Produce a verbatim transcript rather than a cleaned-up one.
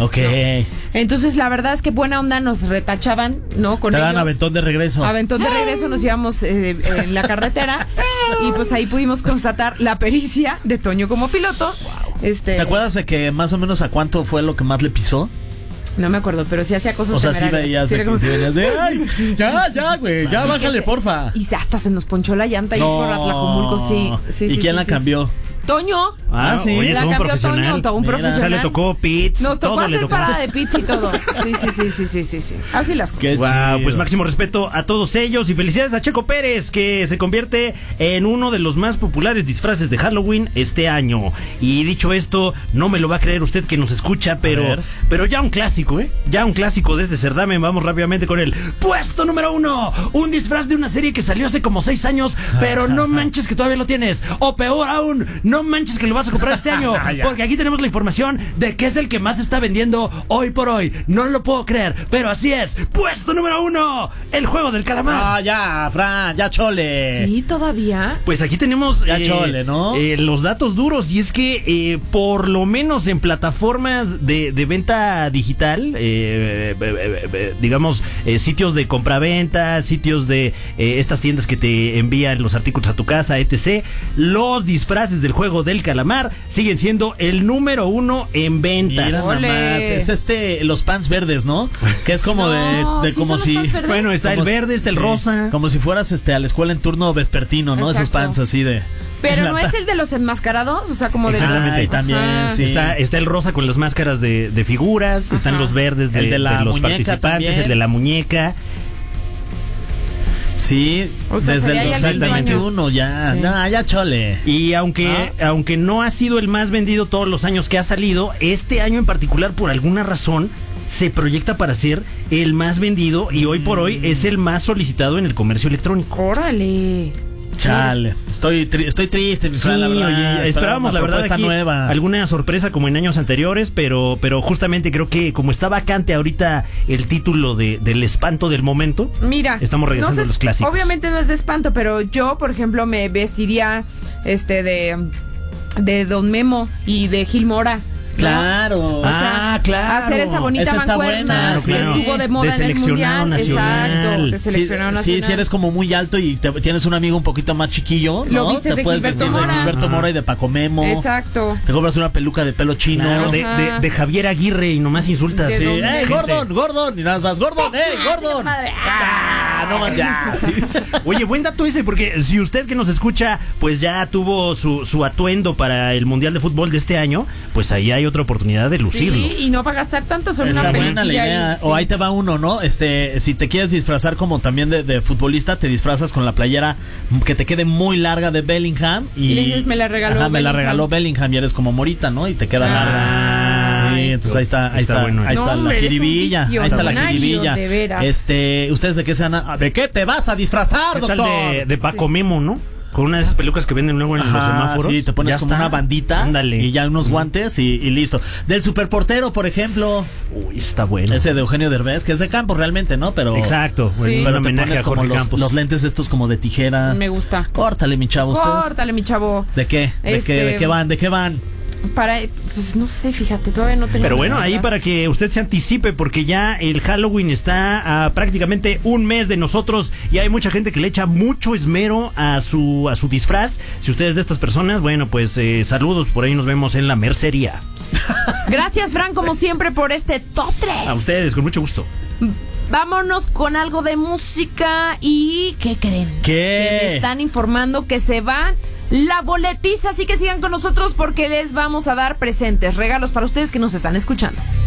Ok. ¿no? Entonces, la verdad es que buena onda, nos retachaban, ¿no? Con Te dan ellos. aventón de regreso. Aventón de regreso, nos íbamos eh, en la carretera y pues ahí pudimos constatar la pericia de Toño como piloto. Wow. Este, ¿Te acuerdas de que más o menos a cuánto fue lo que más le pisó? No me acuerdo, pero sí hacía cosas O sea, sí veías sí de, como... que, sí veías de ay, ya, ya, güey, ya bájale, se, porfa. Y se, hasta se nos ponchó la llanta ahí no. por Atlacomulco, sí. sí ¿Y sí, quién sí, la sí, cambió? Sí. Toño. Ah, sí. Oye, la todo un cambió profesional. Toño, todo un Mira. profesional. O sea, le tocó pits. Nos tocó todo hacer le tocó. parada de pits y todo. Sí, sí, sí, sí, sí, sí, sí. Así las cosas. Qué Wow, chido. pues máximo respeto a todos ellos y felicidades a Checo Pérez, que se convierte en uno de los más populares disfraces de Halloween este año. Y dicho esto, no me lo va a creer usted que nos escucha, pero pero ya un clásico, ¿eh? Ya un clásico desde Cerdame. Vamos rápidamente con el puesto número uno. Un disfraz de una serie que salió hace como seis años, pero no manches que todavía lo tienes. O peor aún, no manches que lo vas a comprar este año. Porque aquí tenemos la información de que es el que más está vendiendo hoy por hoy. No lo puedo creer, pero así es. Puesto número uno, el juego del calamar. Ah, ya, Fran, ya chole. Sí, todavía. Pues aquí tenemos Ya eh, chole, ¿no? eh, los datos duros. Y es que eh, por lo menos en plataformas de, de venta digital, eh, eh, eh, digamos, eh, sitios de compraventa, sitios de eh, estas tiendas que te envían los artículos a tu casa, etcétera, los disfraces del juego del calamar siguen siendo el número uno en ventas. Mira nada más, es este, los pants verdes, ¿no? Que es como No, de, de ¿sí como son los si, pants verdes? Bueno, está el como si- verde, está el sí, rosa. como si fueras este a la escuela en turno vespertino, ¿no? Esos Exacto. pants así de. Pero no es el de los enmascarados, o sea, como de... Exactamente. Ay, también, Ajá. sí. Está, está el rosa con las máscaras de, de figuras, Ajá. están los verdes de, El de la de los muñeca participantes, también. el de la muñeca. Sí, O sea, desde sería el ya el dos mil veintiuno ya, Sí. no, ya chole. Y aunque, aunque no ha sido el más vendido todos los años que ha salido, este año en particular, por alguna razón, se proyecta para ser el más vendido y hoy por hoy es el más solicitado en el comercio electrónico. Órale. Chale, estoy tri- estoy triste, mi Sí, Fran, la verdad. oye, esperábamos la verdad propuesta aquí nueva. alguna sorpresa como en años anteriores, pero pero justamente creo que como está vacante ahorita el título de, del espanto del momento, Mira, estamos regresando no sé, a los clásicos. Obviamente no es de espanto, pero yo, por ejemplo, me vestiría este de de Don Memo y de Gil Mora. ¿no? Claro. O sea, Ah, claro. hacer esa bonita Esa está mancuerna buena, que claro. estuvo de moda De en el seleccionado mundial. nacional. Exacto, de Sí, seleccionado sí, nacional. si eres como muy alto y te- tienes un amigo un poquito más chiquillo, ¿no? Lo vistes te de puedes Gilberto vestir Mora. de Gilberto Mora y de Paco Memo. Exacto. Te compras una peluca de pelo chino. Claro, de, Ajá. de- de Javier Aguirre y nomás insultas. De Sí, Don- ¡ey, gente. Gordon, Gordon! Y nada más, Gordon, ¡ey, Gordon! ¡Ah, no más ya! Sí. Oye, buen dato ese, porque si usted que nos escucha, pues ya tuvo su, su atuendo para el Mundial de Fútbol de este año, pues ahí hay otra oportunidad de lucirlo. Sí, y no va a gastar tanto, son Está una buena la peluquilla idea. ahí, O sí. ahí te va uno, ¿no? Este, si te quieres disfrazar como también de, de futbolista, te disfrazas con la playera que te quede muy larga de Bellingham. Y, Y le dices, me la regaló Ajá, me la Bellingham. regaló Bellingham y eres como Morita, ¿no? Y te queda larga. Ay, Sí, entonces ahí está, ahí está está, bueno. ahí No, está hombre, la eres un jiribilla. Ahí está la visionario, jiribilla. de veras. Este, ¿ustedes de qué se van a, de qué te vas a disfrazar, ¿Qué tal doctor? de, de Paco Memo, no? Con una de esas pelucas que venden luego en los Ajá, semáforos. sí, te pones Ya como está. una bandita. Ándale. Y ya unos guantes y, y listo. Del superportero, por ejemplo. Uy, está bueno. Ese de Eugenio Derbez, que es de campo realmente, ¿no? Pero Exacto. Sí. Bueno, un pero te homenaje pones a como Jorge los, Campos. los lentes estos como de tijera. Me gusta. Córtale, mi chavo. ¿ustedes? Córtale, mi chavo. ¿De qué? ¿De Este- qué? ¿De qué van? ¿De qué van? Para, pues no sé, fíjate, todavía no tengo. Pero bueno, nada. ahí para que usted se anticipe, porque ya el Halloween está a prácticamente un mes de nosotros y hay mucha gente que le echa mucho esmero a su a su disfraz. Si usted es de estas personas, bueno, pues eh, saludos, por ahí nos vemos en la mercería. Gracias, Fran, como siempre, por este top tres. A ustedes, con mucho gusto. Vámonos con algo de música y ¿qué creen? ¿Qué? Que me están informando que se va la boletiza, así que sigan con nosotros porque les vamos a dar presentes, regalos para ustedes que nos están escuchando.